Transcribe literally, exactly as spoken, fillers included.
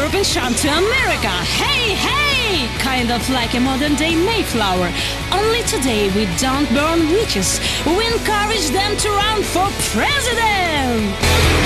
European charm to America. Hey, hey! Kind of like a modern-day Mayflower. Only today we don't burn witches. We encourage them to run for president!